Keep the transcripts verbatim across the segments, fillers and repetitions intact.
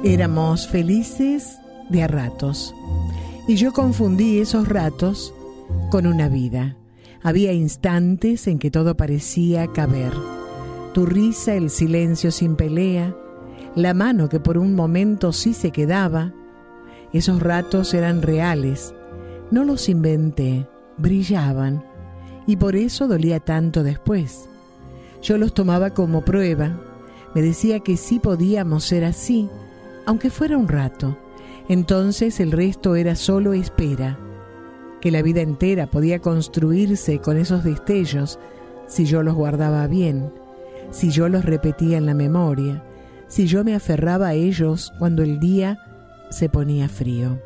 Éramos felices de a ratos, y yo confundí esos ratos con una vida. Había instantes en que todo parecía caber. Tu risa, el silencio sin pelea, la mano que por un momento sí se quedaba. Esos ratos eran reales, no los inventé, brillaban, y por eso dolía tanto después. Yo los tomaba como prueba, me decía que sí podíamos ser así, aunque fuera un rato. Entonces el resto era solo espera, que la vida entera podía construirse con esos destellos si yo los guardaba bien, si yo los repetía en la memoria, si yo me aferraba a ellos cuando el día se ponía frío.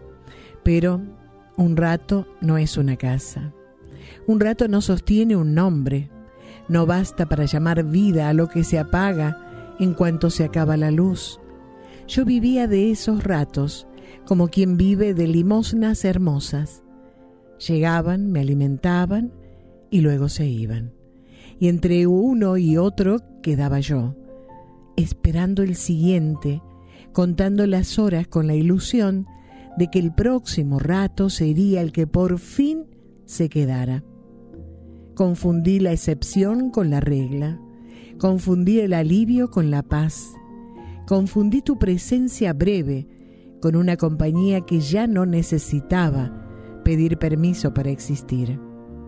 Pero un rato no es una casa. Un rato no sostiene un nombre. No basta para llamar vida a lo que se apaga en cuanto se acaba la luz. Yo vivía de esos ratos como quien vive de limosnas hermosas. Llegaban, me alimentaban y luego se iban. Y entre uno y otro quedaba yo, esperando el siguiente, contando las horas con la ilusión de que el próximo rato sería el que por fin se quedara. Confundí la excepción con la regla, confundí el alivio con la paz, confundí tu presencia breve con una compañía que ya no necesitaba pedir permiso para existir.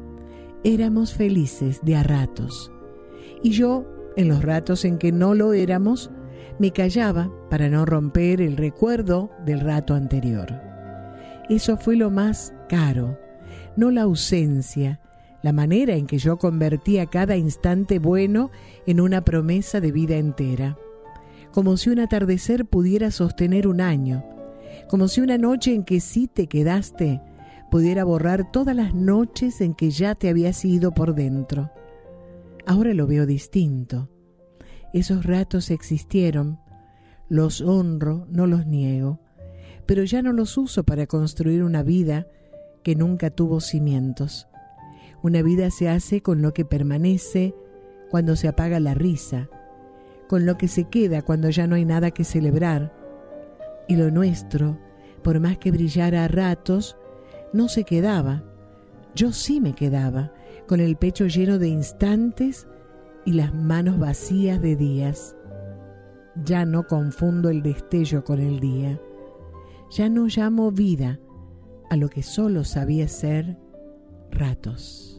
Éramos felices de a ratos, y yo, en los ratos en que no lo éramos, me callaba para no romper el recuerdo del rato anterior. Eso fue lo más caro, no la ausencia, la manera en que yo convertía cada instante bueno en una promesa de vida entera. Como si un atardecer pudiera sostener un año, como si una noche en que sí te quedaste pudiera borrar todas las noches en que ya te habías ido por dentro. Ahora lo veo distinto. Esos ratos existieron, los honro, no los niego, pero ya no los uso para construir una vida que nunca tuvo cimientos. Una vida se hace con lo que permanece cuando se apaga la risa, con lo que se queda cuando ya no hay nada que celebrar. Y lo nuestro, por más que brillara a ratos, no se quedaba. Yo sí me quedaba, con el pecho lleno de instantes y las manos vacías de días. Ya no confundo el destello con el día. Ya no llamo vida a lo que solo sabía ser ratos.